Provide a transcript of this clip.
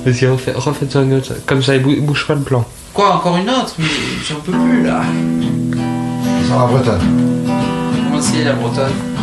Vas-y, refaites-en une autre. Comme ça, bouge pas le plan. Quoi, encore une autre? Mais j'en peux plus là. Sur la bretonne. Comment c'est la bretonne?